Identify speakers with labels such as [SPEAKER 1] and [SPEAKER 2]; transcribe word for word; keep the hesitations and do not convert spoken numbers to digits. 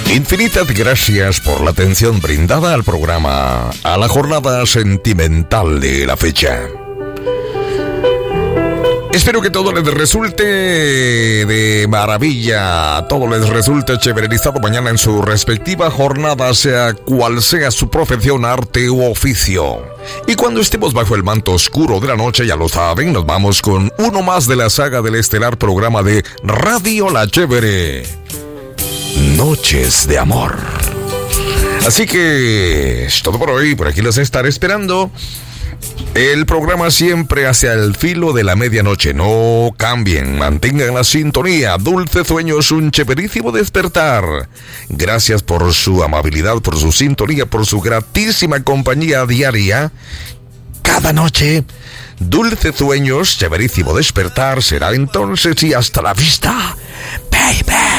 [SPEAKER 1] Infinitas gracias por la atención brindada al programa, a la jornada sentimental de la fecha. Espero que todo les resulte de maravilla, todo les resulte chéverizado mañana en su respectiva jornada, sea cual sea su profesión, arte u oficio. Y cuando estemos bajo el manto oscuro de la noche, ya lo saben, nos vamos con uno más de la saga del estelar programa de Radio La Chévere, Noches de Amor. Así que es todo por hoy, por aquí los estaré esperando. El programa siempre hacia el filo de la medianoche. No cambien, mantengan la sintonía. Dulces sueños, un chéverísimo despertar. Gracias por su amabilidad, por su sintonía, por su gratísima compañía diaria. Cada noche, dulces sueños, chéverísimo despertar. Será entonces y hasta la vista, baby.